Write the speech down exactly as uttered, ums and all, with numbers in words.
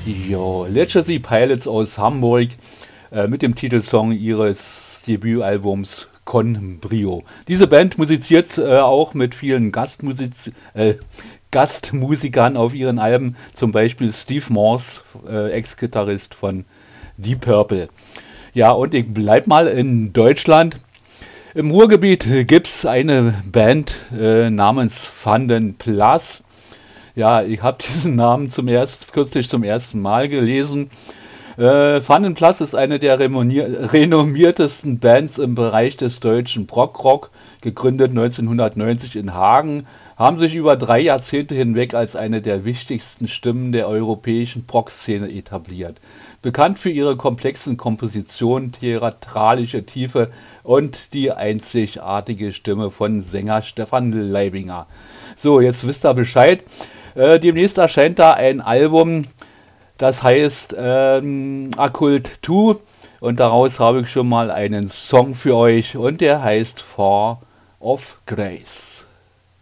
Jo, Legacy Pilots aus Hamburg äh, mit dem Titelsong ihres Debütalbums Con Brio. Diese Band musiziert äh, auch mit vielen Gastmusiz äh, Gastmusikern auf ihren Alben, zum Beispiel Steve Morse, äh, Ex-Gitarrist von Deep Purple. Ja, und ich bleib mal in Deutschland. Im Ruhrgebiet gibt es eine Band äh, namens Van den Plas. Ja, ich habe diesen Namen zum erst, kürzlich zum ersten Mal gelesen. Äh, Van den Plas ist eine der renommiertesten Bands im Bereich des deutschen Prog-Rock, gegründet neunzehnhundertneunzig in Hagen, haben sich über drei Jahrzehnte hinweg als eine der wichtigsten Stimmen der europäischen Prog-Szene etabliert. Bekannt für ihre komplexen Kompositionen, theatralische Tiefe und die einzigartige Stimme von Sänger Stefan Leibinger. So, jetzt wisst ihr Bescheid. Äh, demnächst erscheint da ein Album, das heißt ähm, Occult zwei, und daraus habe ich schon mal einen Song für euch und der heißt Four of Grace.